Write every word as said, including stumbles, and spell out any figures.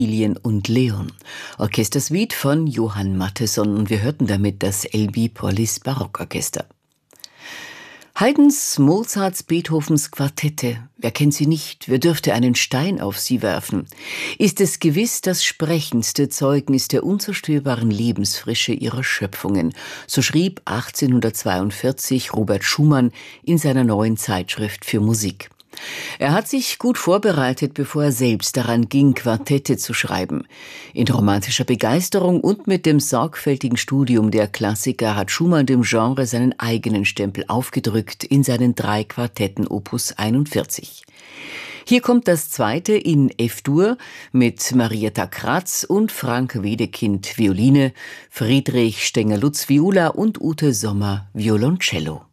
Lilien und Leon. Orchestersuite von Johann Mattheson, und wir hörten damit das Elbi-Pollis Barockorchester. Haydns, Mozarts, Beethovens Quartette. Wer kennt sie nicht? Wer dürfte einen Stein auf sie werfen? Ist es gewiss das sprechendste Zeugnis der unzerstörbaren Lebensfrische ihrer Schöpfungen. So schrieb achtzehnhundertzweiundvierzig Robert Schumann in seiner neuen Zeitschrift für Musik. Er hat sich gut vorbereitet, bevor er selbst daran ging, Quartette zu schreiben. In romantischer Begeisterung und mit dem sorgfältigen Studium der Klassiker hat Schumann dem Genre seinen eigenen Stempel aufgedrückt in seinen drei Quartetten Opus einundvierzig. Hier kommt das zweite in F-Dur mit Marietta Kratz und Frank Wedekind Violine, Friedrich Stenger-Lutz Viola und Ute Sommer Violoncello.